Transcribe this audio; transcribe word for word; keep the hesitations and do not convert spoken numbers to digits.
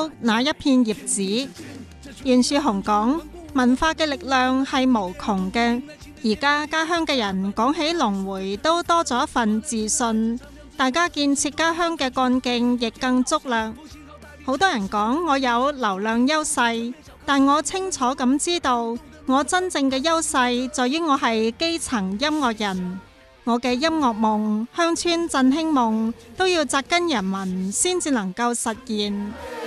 觸那一片葉子。袁樹雄講，文化嘅力量係無窮嘅。而家家鄉嘅人講起龍回都多咗一份自信，大家建設家鄉嘅幹勁亦更足啦。好多人講我有流量優勢，但我清楚咁知道，我真正嘅優勢在於我係基層音樂人。我嘅音樂夢、鄉村振興夢都要扎根人民先至能夠實現。